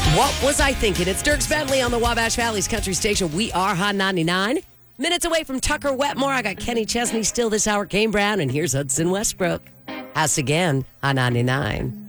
What was I thinking? It's Dierks Bentley on the Wabash Valley's Country Station. We are Hot 99. Minutes away from Tucker Wetmore. I got Kenny Chesney still this hour, Kane Brown, and here's Hudson Westbrook. Us again, Hot 99.